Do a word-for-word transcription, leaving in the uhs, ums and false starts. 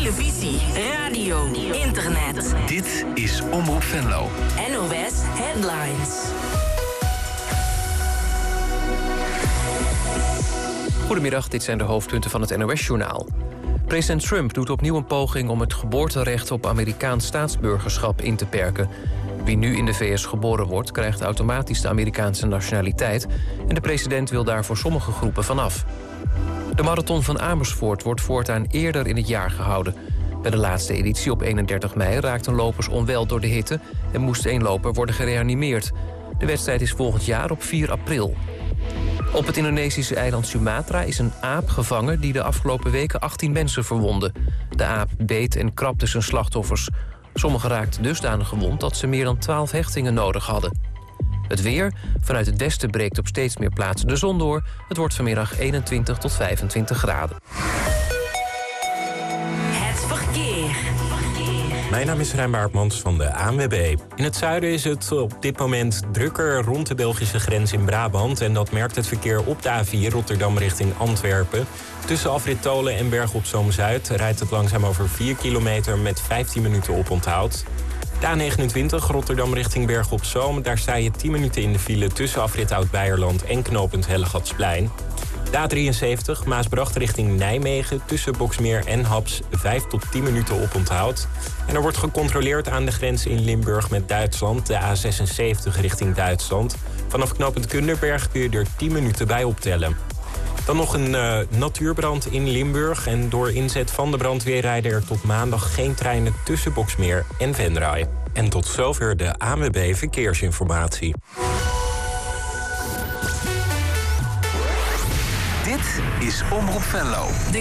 televisie, radio, internet. Dit is Omroep Venlo. N O S Headlines. Goedemiddag, dit zijn de hoofdpunten van het N O S-journaal. President Trump doet opnieuw een poging om het geboorterecht op Amerikaans staatsburgerschap in te perken. Wie nu in de V S geboren wordt, krijgt automatisch de Amerikaanse nationaliteit en de president wil daar voor sommige groepen vanaf. De marathon van Amersfoort wordt voortaan eerder in het jaar gehouden. Bij de laatste editie op eenendertig mei raakten lopers onwel door de hitte en moest een loper worden gereanimeerd. De wedstrijd is volgend jaar op vier april. Op het Indonesische eiland Sumatra is een aap gevangen die de afgelopen weken achttien mensen verwondde. De aap beet en krabde zijn slachtoffers. Sommigen raakten dusdanig gewond dat ze meer dan twaalf hechtingen nodig hadden. Het weer. Vanuit het westen breekt op steeds meer plaatsen de zon door. Het wordt vanmiddag eenentwintig tot vijfentwintig graden. Het verkeer. Mijn naam is Rijn Baartmans van de A N W B. In het zuiden is het op dit moment drukker rond de Belgische grens in Brabant. En dat merkt het verkeer op de A vier Rotterdam richting Antwerpen. Tussen afrit Tolen en Bergen op Zoom-Zuid rijdt het langzaam over vier kilometer met vijftien minuten oponthoud. De A negenentwintig Rotterdam richting Bergen op Zoom. Daar sta je tien minuten in de file tussen afrit Oud-Beierland en knooppunt Hellegatsplein. De A drieënzeventig Maasbracht richting Nijmegen tussen Boksmeer en Haps vijf tot tien minuten oponthoud. En er wordt gecontroleerd aan de grens in Limburg met Duitsland, de A zesenzeventig richting Duitsland. Vanaf knooppunt Kunderberg kun je er tien minuten bij optellen. Dan nog een uh, natuurbrand in Limburg. En door inzet van de brandweer rijden er tot maandag geen treinen tussen Boksmeer en Venray. En tot zover de A N W B Verkeersinformatie. Dit is Omroep Venlo. De